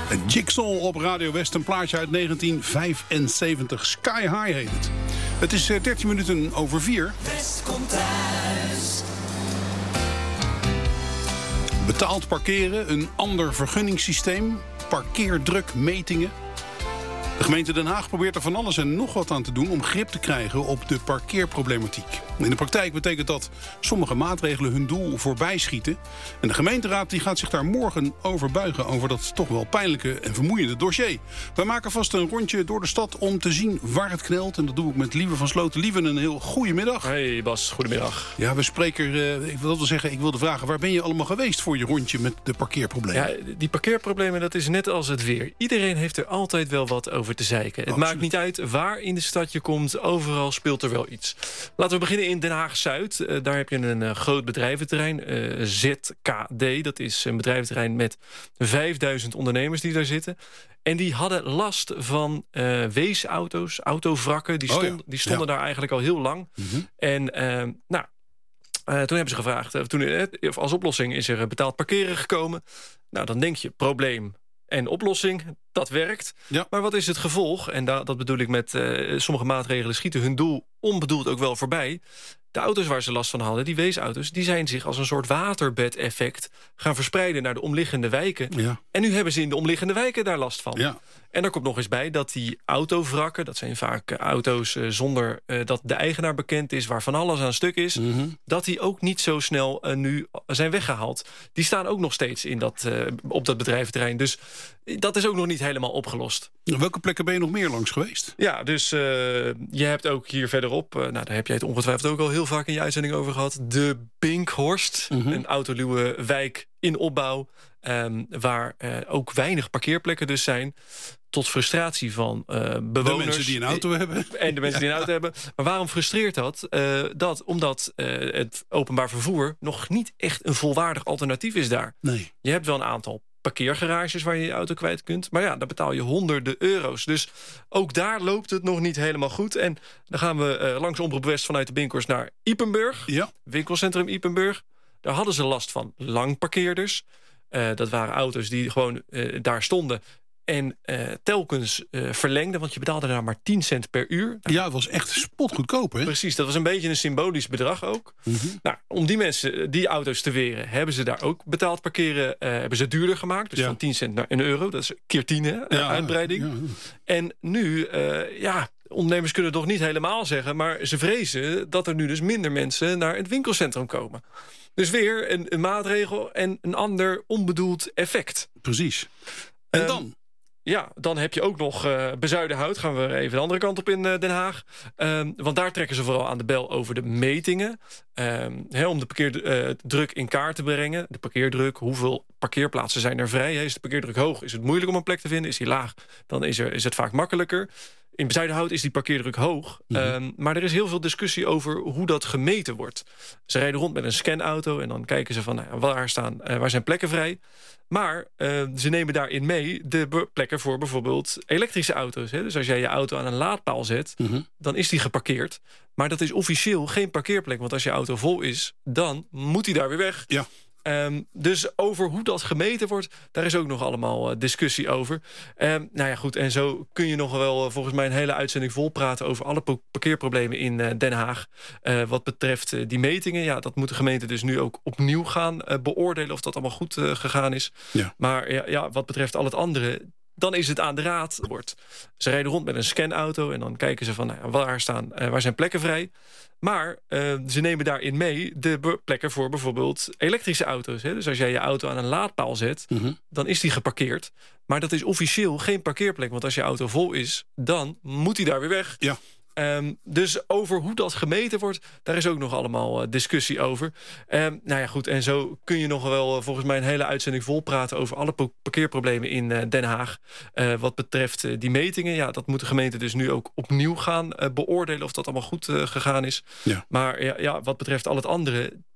Jigsaw op Radio West, een plaatje uit 1975. Sky High heet het. Het is 13 minuten over 4. West komt thuis. Betaald parkeren, een ander vergunningssysteem, parkeerdrukmetingen. De gemeente Den Haag probeert er van alles en nog wat aan te doen om grip te krijgen op de parkeerproblematiek. In de praktijk betekent dat sommige maatregelen hun doel voorbij schieten. En de gemeenteraad die gaat zich daar morgen over buigen, over dat toch wel pijnlijke en vermoeiende dossier. Wij maken vast een rondje door de stad om te zien waar het knelt. En dat doe ik met Lieve van Sloten. Lieve, een heel goede middag. Hey Bas, goedemiddag. Ja, we spreken, ik wilde vragen, waar ben je allemaal geweest voor je rondje met de parkeerproblemen? Ja, die parkeerproblemen, dat is net als het weer. Iedereen heeft er altijd wel wat over te zeiken. Het maakt niet uit waar in de stad je komt, overal speelt er wel iets. Laten we beginnen in Den Haag-Zuid. Daar heb je een groot bedrijventerrein, ZKD. Dat is een bedrijventerrein met 5000 ondernemers die daar zitten. En die hadden last van weesauto's, autovrakken. Die stonden daar eigenlijk al heel lang. Mm-hmm. En toen hebben ze gevraagd, als oplossing is er betaald parkeren gekomen. Nou, dan denk je, probleem en oplossing, dat werkt. Ja. Maar wat is het gevolg? En dat bedoel ik met sommige maatregelen schieten hun doel onbedoeld ook wel voorbij. De auto's waar ze last van hadden, die weesauto's, die zijn zich als een soort waterbed-effect gaan verspreiden naar de omliggende wijken. Ja. En nu hebben ze in de omliggende wijken daar last van. Ja. En er komt nog eens bij dat die autovrakken, dat zijn vaak auto's zonder dat de eigenaar bekend is, waar van alles aan stuk is, dat die ook niet zo snel nu zijn weggehaald. Die staan ook nog steeds op dat bedrijventerrein. Dus dat is ook nog niet helemaal opgelost. Welke plekken ben je nog meer langs geweest? Ja, dus je hebt ook hier verderop, daar heb jij het ongetwijfeld ook al heel vaak in je uitzending over gehad, de Binkhorst, een autoluwe wijk in opbouw, waar ook weinig parkeerplekken dus zijn, tot frustratie van bewoners. De mensen die een auto hebben. En de mensen die een auto hebben. Maar waarom frustreert dat? Omdat het openbaar vervoer nog niet echt een volwaardig alternatief is daar. Nee. Je hebt wel een aantal parkeergarages waar je je auto kwijt kunt. Maar ja, daar betaal je honderden euro's. Dus ook daar loopt het nog niet helemaal goed. En dan gaan we langs Omroep West vanuit de Binkhorst naar Ypenburg. Ja. Winkelcentrum Ypenburg. Daar hadden ze last van langparkeerders. Dat waren auto's die gewoon daar stonden en telkens verlengden, want je betaalde daar maar 10 cent per uur. Ja, het was echt spotgoedkoop, hè? Precies, dat was een beetje een symbolisch bedrag ook. Mm-hmm. Nou, om die mensen, die auto's te weren, hebben ze daar ook betaald parkeren, hebben ze duurder gemaakt. Dus van 10 cent naar €1. Dat is keer 10, uitbreiding. Ja. En nu, ondernemers kunnen het toch niet helemaal zeggen, maar ze vrezen dat er nu dus minder mensen naar het winkelcentrum komen. Dus weer een maatregel en een ander onbedoeld effect. Precies. En dan? Ja, dan heb je ook nog Bezuidenhout. Gaan we even de andere kant op in Den Haag. Want daar trekken ze vooral aan de bel over de metingen. Om de parkeerdruk in kaart te brengen. De parkeerdruk, hoeveel parkeerplaatsen zijn er vrij? Is de parkeerdruk hoog? Is het moeilijk om een plek te vinden? Is die laag? Dan is het vaak makkelijker. In Bezuidenhout is die parkeerdruk hoog. Maar er is heel veel discussie over hoe dat gemeten wordt. Ze rijden rond met een scanauto en dan kijken ze van waar zijn plekken vrij. Maar ze nemen daarin mee de plekken voor bijvoorbeeld elektrische auto's. Hè? Dus als jij je auto aan een laadpaal zet, dan is die geparkeerd. Maar dat is officieel geen parkeerplek. Want als je auto vol is, dan moet die daar weer weg. Ja. Dus over hoe dat gemeten wordt, daar is ook nog allemaal discussie over. Goed, en zo kun je nog wel volgens mij een hele uitzending vol praten over alle parkeerproblemen in Den Haag. Wat betreft die metingen, dat moet de gemeente dus nu ook opnieuw gaan beoordelen of dat allemaal goed gegaan is. Ja. Maar wat betreft al het andere, dan is het aan de raad. Ze rijden rond met een scanauto en dan kijken ze van waar zijn plekken vrij. Maar ze nemen daarin mee de plekken voor bijvoorbeeld elektrische auto's. Hè? Dus als jij je auto aan een laadpaal zet, dan is die geparkeerd. Maar dat is officieel geen parkeerplek. Want als je auto vol is, dan moet die daar weer weg. Ja. Dus over hoe dat gemeten wordt, daar is ook nog allemaal discussie over. Goed, en zo kun je nog wel volgens mij een hele uitzending vol praten over alle parkeerproblemen in Den Haag. Wat betreft die metingen, dat moet de gemeente dus nu ook opnieuw gaan beoordelen of dat allemaal goed gegaan is. Ja. Maar wat betreft al het andere,